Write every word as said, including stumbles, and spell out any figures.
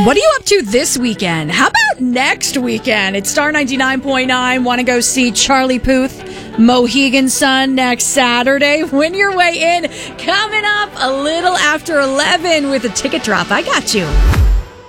What are you up to this weekend? How about next weekend? It's Star ninety-nine point nine. Want to go see Charlie Puth, Mohegan Sun next Saturday? Win your way in. Coming up a little after eleven with a ticket drop. I got you.